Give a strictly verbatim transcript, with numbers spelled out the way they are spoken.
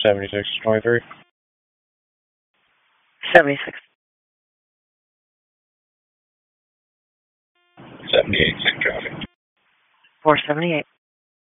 seventy-six twenty-three. seventy-six. seventy-eight, same traffic. four seventy-eight.